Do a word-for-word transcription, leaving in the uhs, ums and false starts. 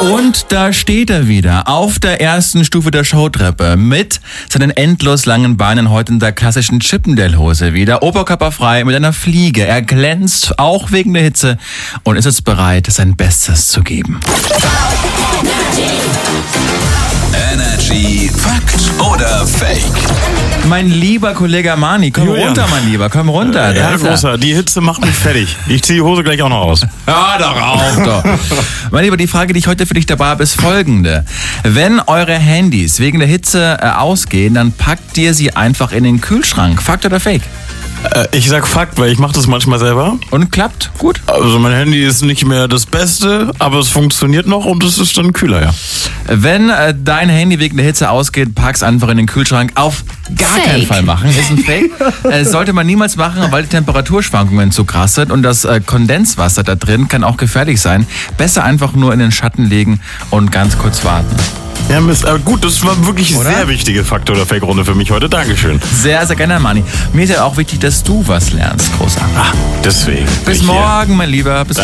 Und da steht er wieder, auf der ersten Stufe der Showtreppe, mit seinen endlos langen Beinen heute in der klassischen Chippendale-Hose wieder, oberkörperfrei mit einer Fliege. Er glänzt, auch wegen der Hitze, und ist jetzt bereit, sein Bestes zu geben. Energy Fakt oder Fake? Mein lieber Kollege Armani, komm Julian. runter, mein Lieber, komm runter. Da Ja, ist er. Großer, die Hitze macht mich fertig. Ich ziehe die Hose gleich auch noch aus. Hör doch auf, doch. Mein Lieber, die Frage, die ich heute für dich dabei habe, ist folgende. Wenn eure Handys wegen der Hitze äh, ausgehen, dann packt ihr sie einfach in den Kühlschrank. Fakt oder Fake? Äh, ich sag Fakt, weil ich mache das manchmal selber. Und klappt? Gut. Also mein Handy ist nicht mehr das Beste, aber es funktioniert noch und es ist dann kühler, ja. Wenn äh, dein Handy wegen der Hitze ausgeht, pack's einfach in den Kühlschrank. Auf gar Fake. keinen Fall machen. Ist ein Fake. äh, sollte man niemals machen, weil die Temperaturschwankungen zu krass sind und das äh, Kondenswasser da drin kann auch gefährlich sein. Besser einfach nur in den Schatten legen und ganz kurz warten. Ja, Mist, aber gut, das war wirklich Oder? sehr wichtige Fakt- oder Fake-Runde für mich heute. Dankeschön. Sehr, sehr gerne, Armani. Mir ist ja auch wichtig, dass du was lernst, Großer. Ah, deswegen. Bis Ich hier. morgen, mein Lieber. Bis